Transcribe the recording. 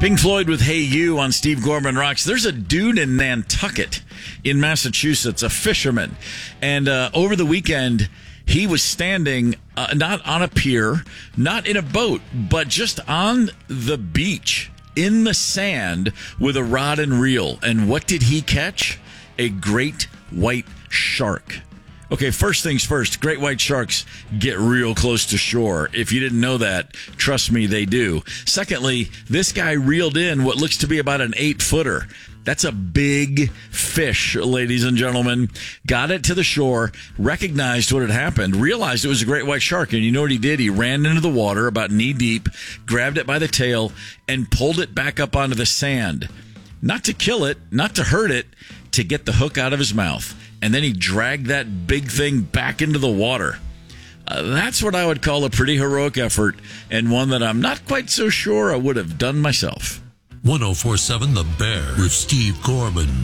Pink Floyd with Hey You on Steve Gorman Rocks. There's a dude in Nantucket in Massachusetts, a fisherman. And over the weekend, he was standing not on a pier, not in a boat, but just on the beach in the sand with a rod and reel. And what did he catch? A great white shark. Okay, first things first, great white sharks get real close to shore. If you didn't know that, trust me, they do. Secondly, this guy reeled in what looks to be about an 8-footer. That's a big fish, ladies and gentlemen. Got it to the shore, recognized what had happened, realized it was a great white shark, and you know what he did? He ran into the water about knee deep, grabbed it by the tail, and pulled it back up onto the sand. Not to kill it, not to hurt it, to get the hook out of his mouth. And then he dragged that big thing back into the water. That's what I would call a pretty heroic effort, and one that I'm not quite so sure I would have done myself. 104.7 The Bear with Steve Gorman.